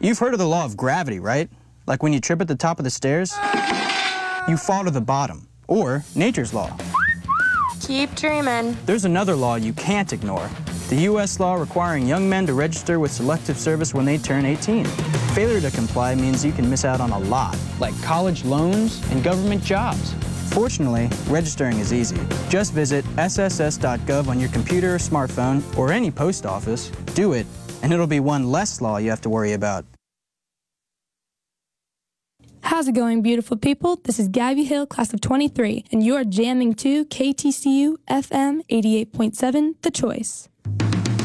You've heard of the law of gravity, right? Like when you trip at the top of the stairs, you fall to the bottom. Or nature's law. Keep dreaming. There's another law you can't ignore. The U.S. law requiring young men to register with Selective Service when they turn 18. Failure to comply means you can miss out on a lot, like college loans and government jobs. Fortunately, registering is easy. Just visit sss.gov on your computer or smartphone, or any post office. Do it, and it'll be one less law you have to worry about. How's it going, beautiful people? This is Gabby Hill, class of 23, and you are jamming to KTCU FM 88.7, The Choice.